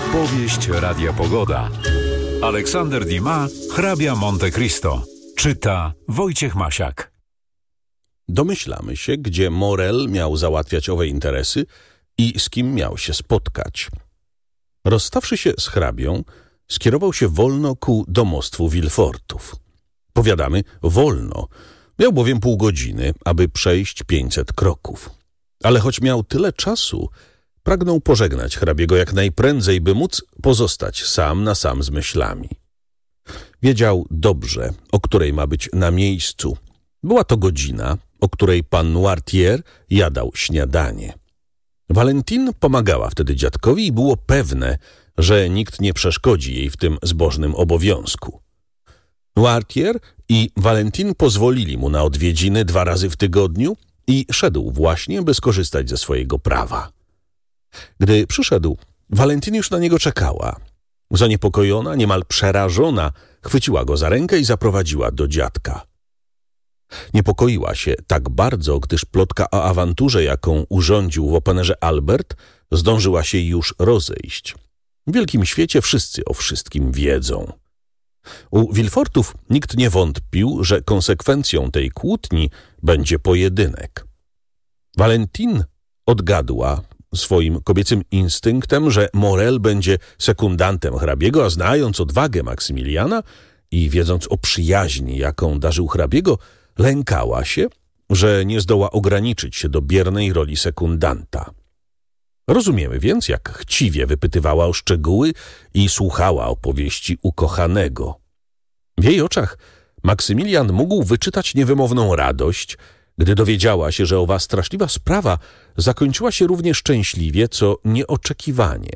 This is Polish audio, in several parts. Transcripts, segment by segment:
Powieść Radia Pogoda. Aleksander Dumas, hrabia Monte Cristo. Czyta Wojciech Masiak. Domyślamy się, gdzie Morel miał załatwiać owe interesy i z kim miał się spotkać. Rozstawszy się z hrabią, skierował się wolno ku domostwu Villefortów. Powiadamy wolno, miał bowiem pół godziny, aby przejść 500 kroków. Ale choć miał tyle czasu, pragnął pożegnać hrabiego jak najprędzej, by móc pozostać sam na sam z myślami. Wiedział dobrze, o której ma być na miejscu. Była to godzina, o której pan Noirtier jadał śniadanie. Valentine pomagała wtedy dziadkowi i było pewne, że nikt nie przeszkodzi jej w tym zbożnym obowiązku. Noirtier i Valentine pozwolili mu na odwiedziny 2 razy w tygodniu i szedł właśnie, by skorzystać ze swojego prawa. Gdy przyszedł, Valentine już na niego czekała. Zaniepokojona, niemal przerażona, chwyciła go za rękę i zaprowadziła do dziadka. Niepokoiła się tak bardzo, gdyż plotka o awanturze, jaką urządził w openerze Albert, zdążyła się już rozejść. W wielkim świecie wszyscy o wszystkim wiedzą. U Villefortów nikt nie wątpił, że konsekwencją tej kłótni będzie pojedynek. Valentine odgadła swoim kobiecym instynktem, że Morel będzie sekundantem hrabiego, a znając odwagę Maksymiliana i wiedząc o przyjaźni, jaką darzył hrabiego, lękała się, że nie zdoła ograniczyć się do biernej roli sekundanta. Rozumiemy więc, jak chciwie wypytywała o szczegóły i słuchała opowieści ukochanego. W jej oczach Maksymilian mógł wyczytać niewymowną radość, gdy dowiedziała się, że owa straszliwa sprawa zakończyła się równie szczęśliwie, co nieoczekiwanie.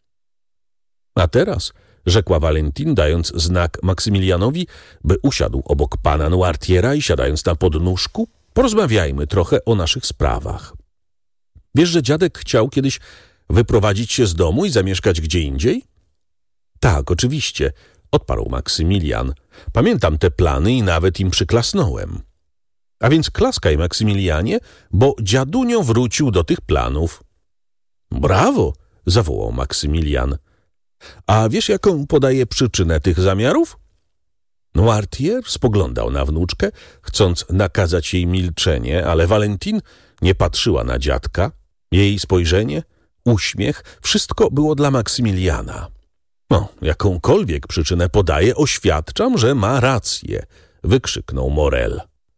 A teraz, rzekła Valentine, dając znak Maksymilianowi, by usiadł obok pana Noirtiera i siadając na podnóżku, porozmawiajmy trochę o naszych sprawach. Wiesz, że dziadek chciał kiedyś wyprowadzić się z domu i zamieszkać gdzie indziej? Tak, oczywiście, odparł Maksymilian. Pamiętam te plany i nawet im przyklasnąłem. A więc klaskaj, Maksymilianie, bo dziadunio wrócił do tych planów. Brawo, zawołał Maksymilian. A wiesz, jaką podaje przyczynę tych zamiarów? Noirtier spoglądał na wnuczkę, chcąc nakazać jej milczenie, ale Valentine nie patrzyła na dziadka. Jej spojrzenie, uśmiech, wszystko było dla Maksymiliana. Jakąkolwiek przyczynę podaje, oświadczam, że ma rację, wykrzyknął Morel.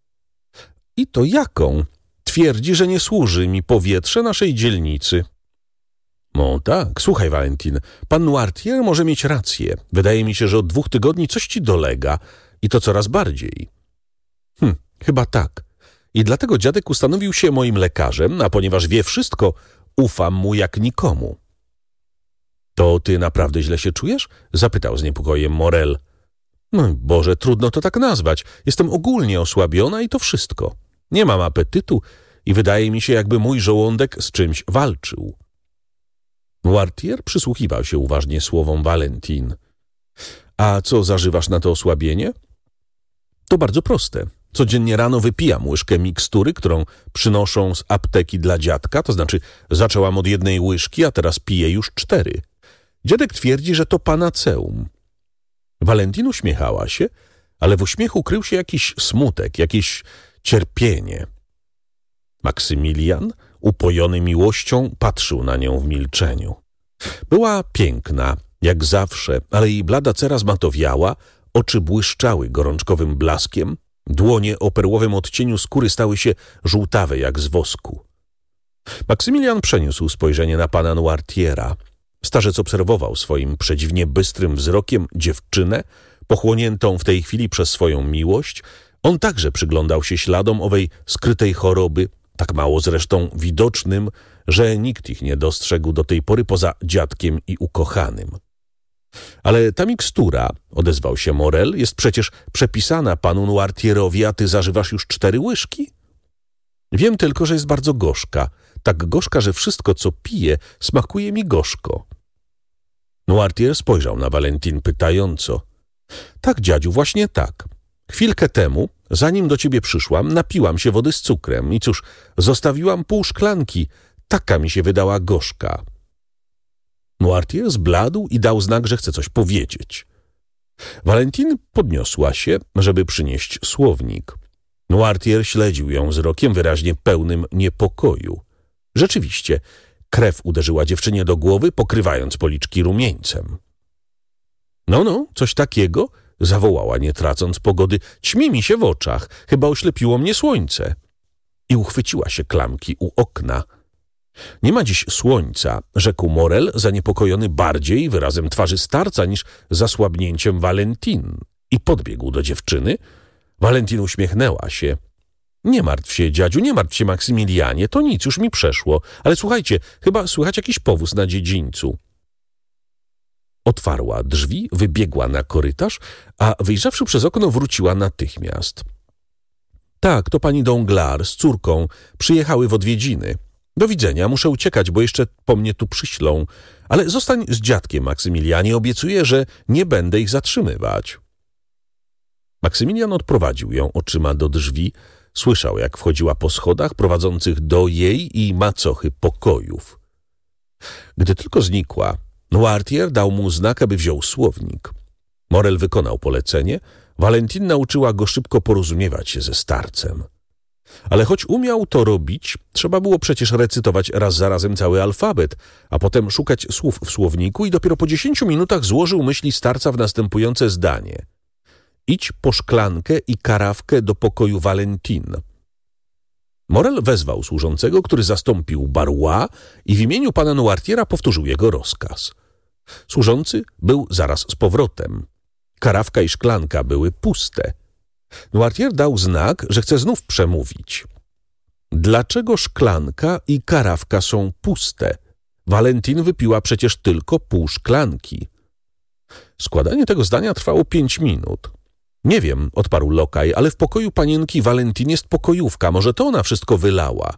I to jaką? Twierdzi, że nie służy mi powietrze naszej dzielnicy. No tak, słuchaj, Valentine, pan Noirtier może mieć rację. Wydaje mi się, że od 2 tygodni coś ci dolega i to coraz bardziej. Chyba tak. I dlatego dziadek ustanowił się moim lekarzem, a ponieważ wie wszystko, ufam mu jak nikomu. To ty naprawdę źle się czujesz? Zapytał z niepokojem Morel. Boże, trudno to tak nazwać. Jestem ogólnie osłabiona i to wszystko. Nie mam apetytu i wydaje mi się, jakby mój żołądek z czymś walczył. Noirtier przysłuchiwał się uważnie słowom Valentine. A co zażywasz na to osłabienie? To bardzo proste. Codziennie rano wypijam łyżkę mikstury, którą przynoszą z apteki dla dziadka, to znaczy zaczęłam od 1 łyżki, a teraz piję już 4. Dziadek twierdzi, że to panaceum. Valentine uśmiechała się, ale w uśmiechu krył się jakiś smutek, jakieś cierpienie. Maksymilian, upojony miłością, patrzył na nią w milczeniu. Była piękna, jak zawsze, ale jej blada cera zmatowiała, oczy błyszczały gorączkowym blaskiem, dłonie o perłowym odcieniu skóry stały się żółtawe jak z wosku. Maksymilian przeniósł spojrzenie na pana Noirtiera. Starzec obserwował swoim przedziwnie bystrym wzrokiem dziewczynę, pochłoniętą w tej chwili przez swoją miłość. On także przyglądał się śladom owej skrytej choroby, tak mało zresztą widocznym, że nikt ich nie dostrzegł do tej pory poza dziadkiem i ukochanym. Ale ta mikstura, odezwał się Morel, jest przecież przepisana panu Noirtierowi, a ty zażywasz już 4 łyżki? Wiem tylko, że jest bardzo gorzka, tak gorzka, że wszystko, co piję, smakuje mi gorzko. Noirtier spojrzał na Valentine pytająco. Tak, dziadziu, właśnie tak. Chwilkę temu, zanim do ciebie przyszłam, napiłam się wody z cukrem i cóż, zostawiłam pół szklanki. Taka mi się wydała gorzka. Noirtier zbladł i dał znak, że chce coś powiedzieć. Valentine podniosła się, żeby przynieść słownik. Noirtier śledził ją wzrokiem wyraźnie pełnym niepokoju. Rzeczywiście, krew uderzyła dziewczynie do głowy, pokrywając policzki rumieńcem. No, coś takiego? Zawołała, nie tracąc pogody. Ćmi mi się w oczach, chyba oślepiło mnie słońce. I uchwyciła się klamki u okna. Nie ma dziś słońca, rzekł Morel, zaniepokojony bardziej wyrazem twarzy starca niż zasłabnięciem Valentine. I podbiegł do dziewczyny. Valentine uśmiechnęła się. Nie martw się, dziadziu, nie martw się, Maksymilianie, to nic, już mi przeszło. Ale słuchajcie, chyba słychać jakiś powóz na dziedzińcu. Otwarła drzwi, wybiegła na korytarz, a wyjrzawszy przez okno wróciła natychmiast. Tak, to pani Danglars z córką przyjechały w odwiedziny. Do widzenia, muszę uciekać, bo jeszcze po mnie tu przyślą. Ale zostań z dziadkiem, Maksymilianie, obiecuję, że nie będę ich zatrzymywać. Maksymilian odprowadził ją oczyma do drzwi. Słyszał, jak wchodziła po schodach prowadzących do jej i macochy pokojów. Gdy tylko znikła, Noirtier dał mu znak, aby wziął słownik. Morel wykonał polecenie. Valentine nauczyła go szybko porozumiewać się ze starcem. Ale choć umiał to robić, trzeba było przecież recytować raz za razem cały alfabet, a potem szukać słów w słowniku i dopiero po 10 minutach złożył myśli starca w następujące zdanie. Idź po szklankę i karawkę do pokoju Valentine. Morel wezwał służącego, który zastąpił Barrois i w imieniu pana Noirtiera powtórzył jego rozkaz. Służący był zaraz z powrotem. Karawka i szklanka były puste. Noirtier dał znak, że chce znów przemówić. Dlaczego szklanka i karawka są puste? Valentine wypiła przecież tylko pół szklanki. Składanie tego zdania trwało 5 minut. Nie wiem, odparł lokaj, ale w pokoju panienki Valentine jest pokojówka, może to ona wszystko wylała.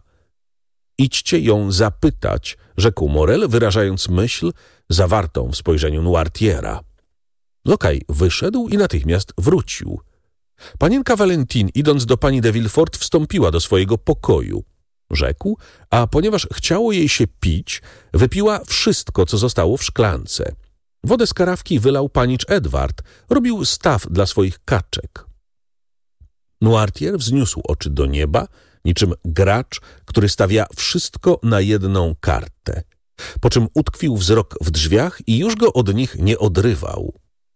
Idźcie ją zapytać, rzekł Morel, wyrażając myśl zawartą w spojrzeniu Noirtiera. Lokaj wyszedł i natychmiast wrócił. Panienka Valentine, idąc do pani de Villefort, wstąpiła do swojego pokoju, rzekł, a ponieważ chciało jej się pić, wypiła wszystko, co zostało w szklance. Wodę z karawki wylał panicz Edward, robił staw dla swoich kaczek. Noirtier wzniósł oczy do nieba, niczym gracz, który stawia wszystko na jedną kartę, po czym utkwił wzrok w drzwiach i już go od nich nie odrywał.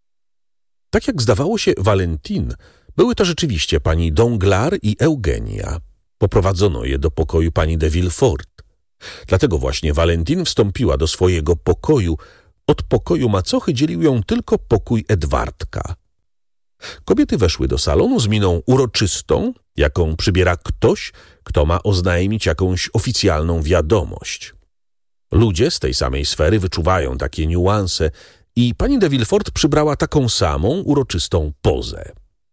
Tak jak zdawało się Valentine, były to rzeczywiście pani Danglars i Eugenia. Poprowadzono je do pokoju pani de Villefort. Dlatego właśnie Valentine wstąpiła do swojego pokoju. Od pokoju macochy dzielił ją tylko pokój Edwardka. Kobiety weszły do salonu z miną uroczystą, jaką przybiera ktoś, kto ma oznajmić jakąś oficjalną wiadomość. Ludzie z tej samej sfery wyczuwają takie niuanse i pani de Villefort przybrała taką samą uroczystą pozę.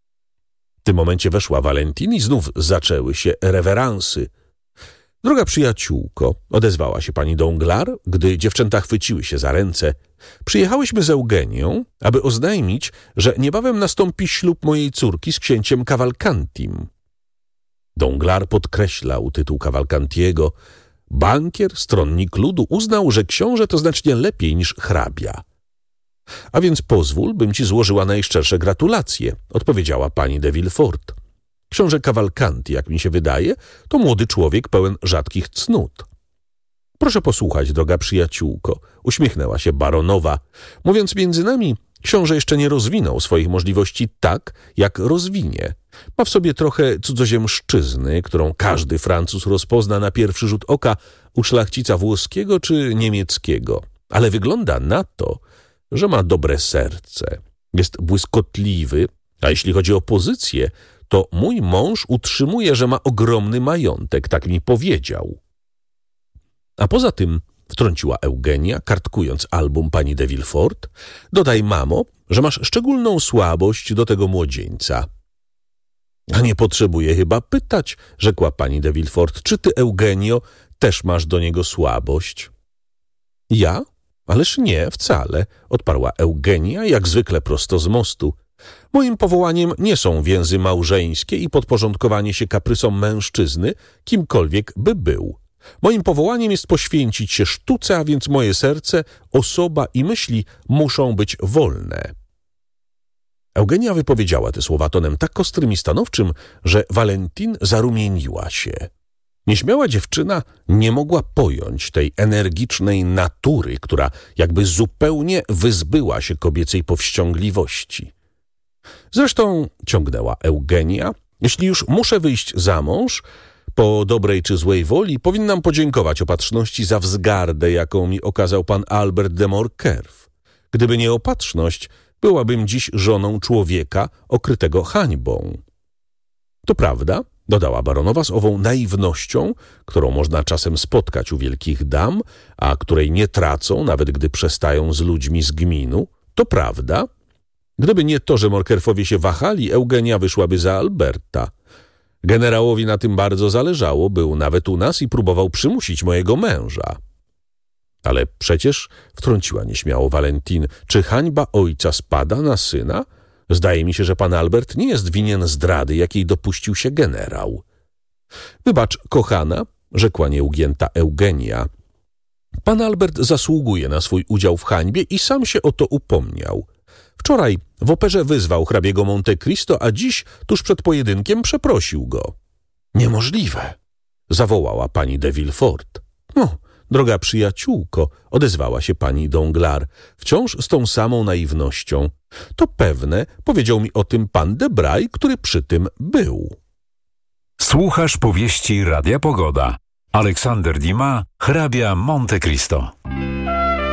W tym momencie weszła Valentine i znów zaczęły się reweransy. Droga przyjaciółko, odezwała się pani Danglars, gdy dziewczęta chwyciły się za ręce, przyjechałyśmy z Eugenią, aby oznajmić, że niebawem nastąpi ślub mojej córki z księciem Cavalcantim. Danglars podkreślał tytuł Cavalcantiego. Bankier, stronnik ludu, uznał, że książę to znacznie lepiej niż hrabia. A więc pozwól, bym ci złożyła najszczersze gratulacje, odpowiedziała pani de Villefort. Książę Cavalcanti, jak mi się wydaje, to młody człowiek pełen rzadkich cnót. Proszę posłuchać, droga przyjaciółko, uśmiechnęła się baronowa. Mówiąc między nami, książę jeszcze nie rozwinął swoich możliwości tak, jak rozwinie. Ma w sobie trochę cudzoziemszczyzny, którą każdy Francuz rozpozna na pierwszy rzut oka u szlachcica włoskiego czy niemieckiego. Ale wygląda na to, że ma dobre serce. Jest błyskotliwy, a jeśli chodzi o pozycję, to mój mąż utrzymuje, że ma ogromny majątek, tak mi powiedział. A poza tym, wtrąciła Eugenia, kartkując album pani de Villefort, dodaj, mamo, że masz szczególną słabość do tego młodzieńca. A nie potrzebuję chyba pytać, rzekła pani de Villefort, czy ty, Eugenio, też masz do niego słabość? Ja? Ależ nie, wcale, odparła Eugenia, jak zwykle prosto z mostu. Moim powołaniem nie są więzy małżeńskie i podporządkowanie się kaprysom mężczyzny, kimkolwiek by był. Moim powołaniem jest poświęcić się sztuce, a więc moje serce, osoba i myśli muszą być wolne. Eugenia wypowiedziała te słowa tonem tak ostrym i stanowczym, że Valentin zarumieniła się. Nieśmiała dziewczyna nie mogła pojąć tej energicznej natury, która jakby zupełnie wyzbyła się kobiecej powściągliwości. Zresztą, ciągnęła Eugenia, jeśli już muszę wyjść za mąż, po dobrej czy złej woli powinnam podziękować opatrzności za wzgardę, jaką mi okazał pan Albert de Morcerf. Gdyby nie opatrzność, byłabym dziś żoną człowieka okrytego hańbą. To prawda, dodała baronowa z ową naiwnością, którą można czasem spotkać u wielkich dam, a której nie tracą, nawet gdy przestają z ludźmi z gminu. To prawda. Gdyby nie to, że Morcerfowie się wahali, Eugenia wyszłaby za Alberta. Generałowi na tym bardzo zależało, był nawet u nas i próbował przymusić mojego męża. Ale przecież, wtrąciła nieśmiało Valentin, czy hańba ojca spada na syna? Zdaje mi się, że pan Albert nie jest winien zdrady, jakiej dopuścił się generał. Wybacz, kochana, rzekła nieugięta Eugenia. Pan Albert zasługuje na swój udział w hańbie i sam się o to upomniał. Wczoraj w operze wyzwał hrabiego Monte Cristo, a dziś, tuż przed pojedynkiem, przeprosił go. Niemożliwe, zawołała pani de Villefort. No, droga przyjaciółko, odezwała się pani Danglars, wciąż z tą samą naiwnością. To pewne, powiedział mi o tym pan de Bray, który przy tym był. Słuchasz powieści Radia Pogoda. Aleksander Dumas, hrabia Monte Cristo.